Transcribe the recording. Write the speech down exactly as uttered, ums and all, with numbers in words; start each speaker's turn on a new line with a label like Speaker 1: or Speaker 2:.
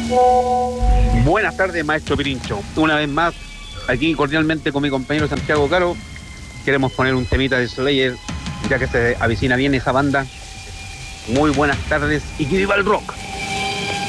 Speaker 1: Buenas tardes, maestro Pirincho. Una vez más, aquí cordialmente con mi compañero Santiago Caro. Queremos poner un temita de Slayer, ya que se avicina bien esa banda. Muy buenas tardes y que viva el rock.